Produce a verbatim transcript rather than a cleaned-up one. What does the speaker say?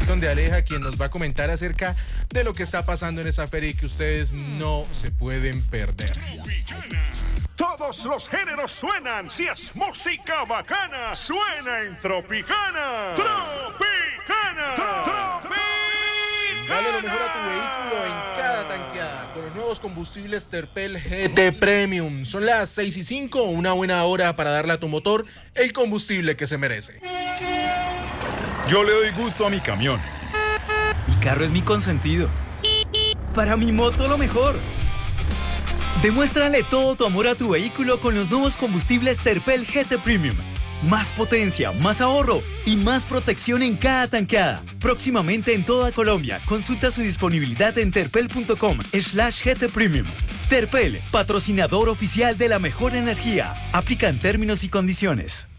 donde Aleja, quien nos va a comentar acerca de lo que está pasando en esa feria y que ustedes no se pueden perder. Todos los géneros suenan. Si es música bacana, suena en Tropicana. Tropicana. Tropicana. Dale lo mejor a tu vehículo en cada tanqueada con los nuevos combustibles Terpel G T Premium. Son las seis y cinco, una buena hora para darle a tu motor el combustible que se merece. Yo le doy gusto a mi camión. Mi carro es mi consentido. Para mi moto lo mejor. Demuéstrale todo tu amor a tu vehículo con los nuevos combustibles Terpel G T Premium. Más potencia, más ahorro y más protección en cada tanqueada. Próximamente en toda Colombia. Consulta su disponibilidad en terpel.com slash GT Premium. Terpel, patrocinador oficial de la mejor energía. Aplican términos y condiciones.